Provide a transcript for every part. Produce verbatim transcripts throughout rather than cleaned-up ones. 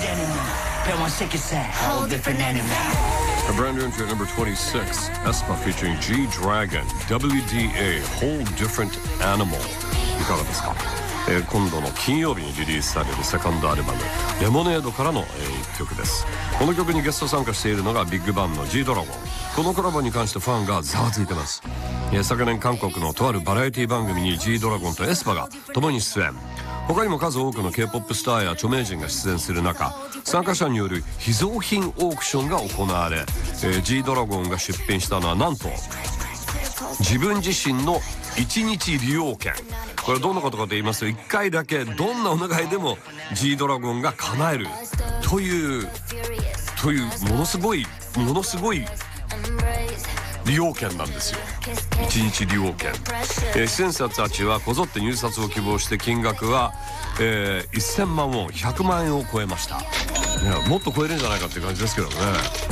A brand new entry at number twenty-six, aespa featuring G-Dragon, W D A, Whole Different Animal。 いかがですか？えー、今度の金曜日にリリースされるセカンドアルバム「レモネード」からの、えー、いっきょくです。この曲にゲスト参加しているのがビッグバンの G ドラゴン。このコラボに関してファンがざわついてます。えー、昨年韓国のとあるバラエティ番組に G ドラゴンとaespaが共に出演。他にも数多くの K-ポップ スターや著名人が出演する中、参加者による秘蔵品オークションが行われ、えー、G ドラゴンが出品したのはなんと自分自身のいちにち利用権。これどんなことかと言いますと、いっかいだけどんなお願いでも G ドラゴンが叶えるというというものすごいものすごい利用権なんですよ。いちにち利用権、えー、出演者たちはこぞって入札を希望して金額は、えー、せんまんウォンひゃくまんえんを超えました。いやもっと超えるんじゃないかっていう感じですけどね。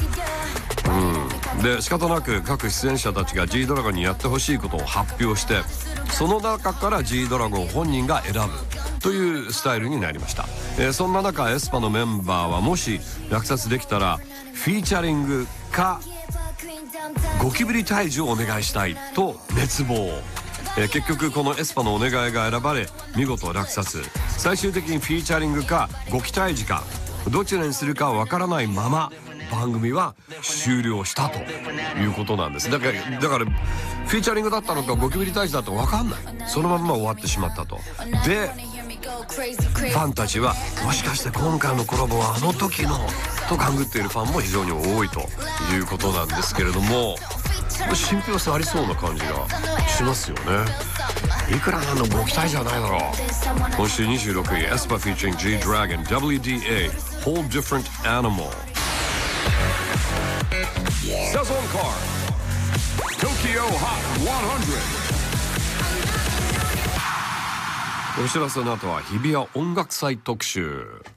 うん、で仕方なく各出演者たちが G ドラゴンにやってほしいことを発表して、その中から G ドラゴン本人が選ぶというスタイルになりました。えー、そんな中aespaのメンバーはもし落札できたらフィーチャリングかゴキブリ退治をお願いしたいと熱望。えー、結局このaespaのお願いが選ばれ見事落札。最終的にフィーチャリングかゴキ退治かどちらにするかわからないまま番組は終了したということなんです。だからだからフィーチャリングだったのかゴキブリ退治だったか分かんない、そのまんま終わってしまったと。でファンたちはもしかして今回のコラボはあの時のと勘ぐっているファンも非常に多いということなんですけれども、信憑性ありそうな感じがしますよね。いくらなんのご期待じゃないだろう。今週にじゅうろくいaespa featuring G-Dragon W D A Whole Different Animal。 Says on card Tokyo Hot ひゃく。お知らせの後は日比谷音楽祭特集。